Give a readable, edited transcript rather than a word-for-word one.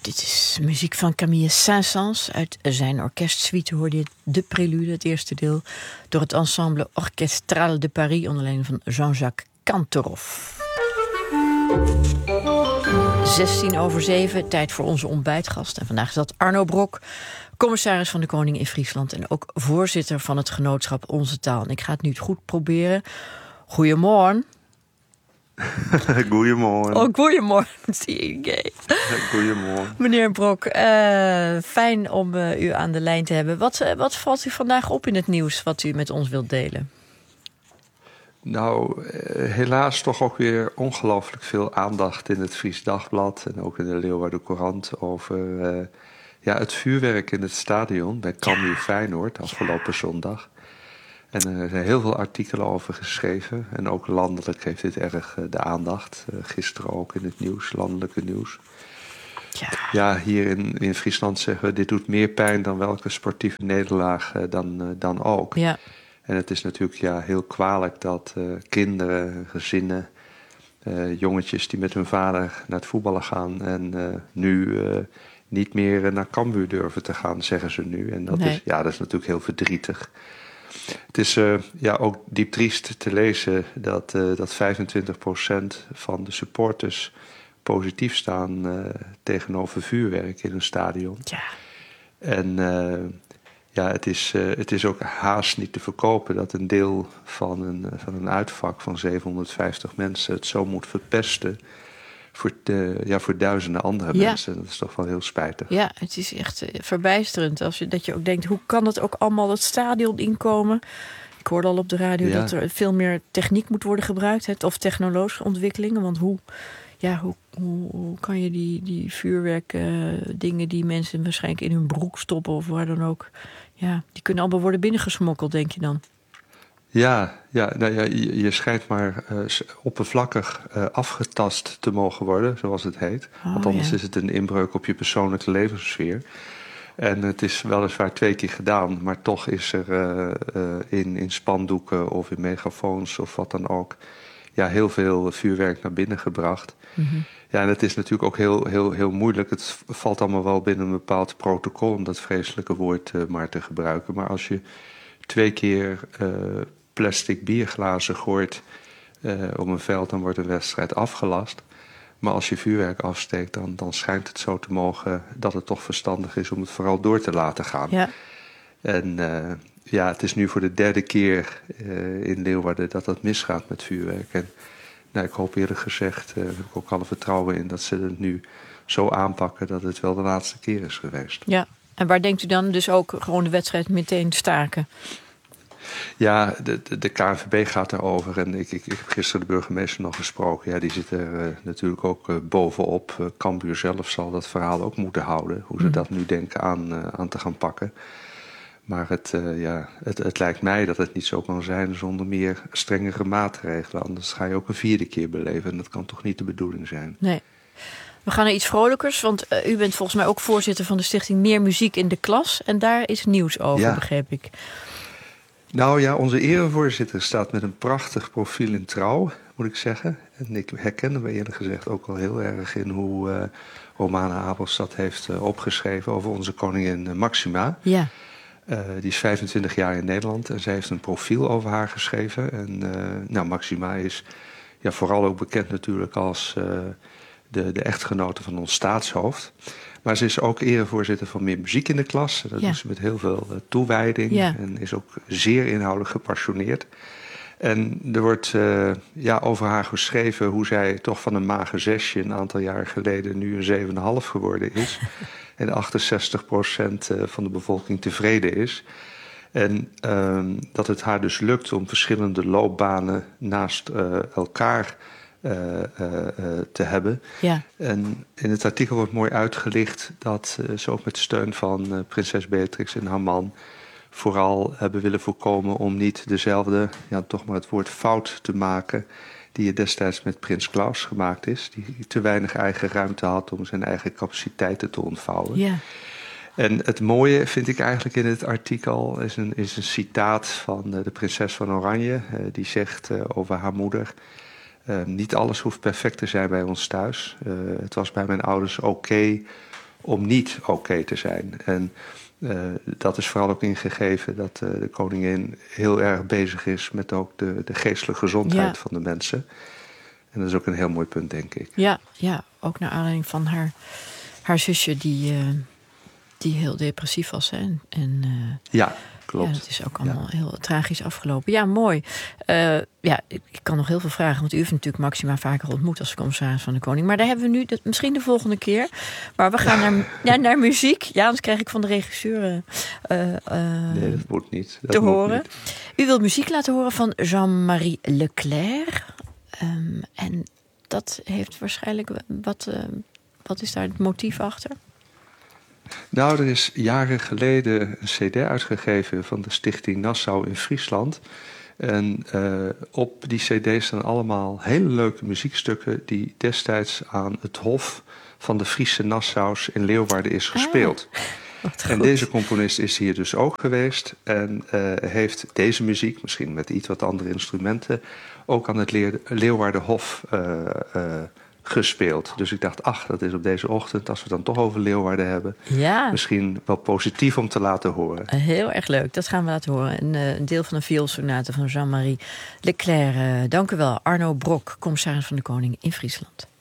Dit is muziek van Camille Saint-Saëns. Uit zijn orkestsuite hoorde je de prelude, het eerste deel, door het ensemble Orchestral de Paris onder leiding van Jean-Jacques Kantorov. 6:16, tijd voor onze ontbijtgast. En vandaag is dat Arno Brok, commissaris van de Koning in Friesland en ook voorzitter van het genootschap Onze Taal. En ik ga het nu goed proberen. Goedemorgen. Goedemorgen. Oh, goedemorgen, zie je. Goedemorgen. Meneer Brok, fijn om u aan de lijn te hebben. Wat valt u vandaag op in het nieuws wat u met ons wilt delen? Nou, helaas toch ook weer ongelooflijk veel aandacht in het Fries Dagblad en ook in de Leeuwarden Courant over het vuurwerk in het stadion bij Cambuur Feyenoord afgelopen zondag. En er zijn heel veel artikelen over geschreven. En ook landelijk heeft dit erg de aandacht. Gisteren ook in het nieuws, landelijke nieuws. Ja, hier in Friesland zeggen we, dit doet meer pijn dan welke sportieve nederlaag dan ook. Ja. En het is natuurlijk heel kwalijk dat kinderen, gezinnen, jongetjes die met hun vader naar het voetballen gaan en nu niet meer naar Cambuur durven te gaan, zeggen ze nu. En dat is natuurlijk heel verdrietig. Het is ook diep triest te lezen dat 25% van de supporters positief staan tegenover vuurwerk in een stadion. Ja. En het is ook haast niet te verkopen dat een deel van een uitvak van 750 mensen het zo moet verpesten voor duizenden andere mensen. Dat is toch wel heel spijtig. Ja, het is echt verbijsterend. Dat je ook denkt, hoe kan het ook allemaal het stadion inkomen? Ik hoorde al op de radio dat er veel meer techniek moet worden gebruikt. Of technologische ontwikkelingen. Want hoe kan je die vuurwerk dingen die mensen waarschijnlijk in hun broek stoppen of waar dan ook. Ja, die kunnen allemaal worden binnengesmokkeld, denk je dan? Je schijnt maar oppervlakkig afgetast te mogen worden, zoals het heet. Want anders is het een inbreuk op je persoonlijke levenssfeer. En het is weliswaar 2 keer gedaan, maar toch is er in spandoeken of in megafoons of wat dan ook heel veel vuurwerk naar binnen gebracht. Mm-hmm. Ja, en het is natuurlijk ook heel moeilijk. Het valt allemaal wel binnen een bepaald protocol om dat vreselijke woord maar te gebruiken. Maar als je 2 keer plastic bierglazen gooit op een veld, dan wordt een wedstrijd afgelast. Maar als je vuurwerk afsteekt, dan schijnt het zo te mogen dat het toch verstandig is om het vooral door te laten gaan. Ja. En het is nu voor de 3e keer in Leeuwarden dat misgaat met vuurwerk. En ik hoop eerlijk gezegd, heb ik ook alle vertrouwen in dat ze het nu zo aanpakken dat het wel de laatste keer is geweest. Ja, en waar denkt u dan dus ook gewoon de wedstrijd meteen staken? Ja, de KNVB gaat erover en ik heb gisteren de burgemeester nog gesproken. Ja, die zit er natuurlijk ook bovenop. Cambuur zelf zal dat verhaal ook moeten houden, hoe ze dat nu denken aan te gaan pakken. Maar het lijkt mij dat het niet zo kan zijn zonder meer strengere maatregelen. Anders ga je ook een 4e keer beleven en dat kan toch niet de bedoeling zijn. Nee. We gaan naar iets vrolijkers, want u bent volgens mij ook voorzitter van de stichting Meer Muziek in de Klas. En daar is nieuws over, begreep ik. Nou ja, onze erevoorzitter staat met een prachtig profiel in Trouw, moet ik zeggen. En ik herkende me eerlijk gezegd ook wel heel erg in hoe Romana Abels dat heeft opgeschreven over onze koningin Maxima. Ja. Die is 25 jaar in Nederland en zij heeft een profiel over haar geschreven. En Maxima is vooral ook bekend natuurlijk als de echtgenote van ons staatshoofd. Maar ze is ook erevoorzitter van Meer Muziek in de Klas. Dat doet ze met heel veel toewijding en is ook zeer inhoudelijk gepassioneerd. En er wordt over haar geschreven hoe zij toch van een mager 6 een aantal jaar geleden nu een 7,5 geworden is. En 68% van de bevolking tevreden is. En dat het haar dus lukt om verschillende loopbanen naast elkaar te hebben. Ja. En in het artikel wordt mooi uitgelicht dat ze ook met steun van prinses Beatrix en haar man vooral hebben willen voorkomen om niet dezelfde, toch maar het woord fout te maken die er destijds met prins Klaus gemaakt is. Die te weinig eigen ruimte had om zijn eigen capaciteiten te ontvouwen. Ja. En het mooie vind ik eigenlijk in het artikel is een citaat van de prinses van Oranje. Die zegt over haar moeder: niet alles hoeft perfect te zijn bij ons thuis. Het was bij mijn ouders oké om niet oké te zijn. En dat is vooral ook ingegeven dat de koningin heel erg bezig is met ook de geestelijke gezondheid van de mensen. En dat is ook een heel mooi punt, denk ik. Ja, ook naar aanleiding van haar zusje die heel depressief was. Hè? Ja, klopt. Ja, dat is ook allemaal heel tragisch afgelopen. Ja, mooi. Ik kan nog heel veel vragen, want u heeft natuurlijk Máxima vaker ontmoet als commissaris van de Koning. Maar daar hebben we nu misschien de volgende keer. Maar we gaan naar muziek. Ja, anders krijg ik van de regisseur nee, dat moet niet. te horen. Niet. U wilt muziek laten horen van Jean-Marie Leclerc. En dat heeft waarschijnlijk... Wat is daar het motief achter? Nou, er is jaren geleden een cd uitgegeven van de Stichting Nassau in Friesland. En op die cd staan allemaal hele leuke muziekstukken die destijds aan het hof van de Friese Nassau's in Leeuwarden is gespeeld. En deze componist is hier dus ook geweest en heeft deze muziek, misschien met iets wat andere instrumenten, ook aan het Leeuwardenhof gespeeld. Dus ik dacht, dat is op deze ochtend, als we het dan toch over Leeuwarden hebben, misschien wel positief om te laten horen. Heel erg leuk, dat gaan we laten horen. Een deel van de vioolsonate van Jean-Marie Leclerc. Dank u wel, Arno Brok, commissaris van de Koning in Friesland.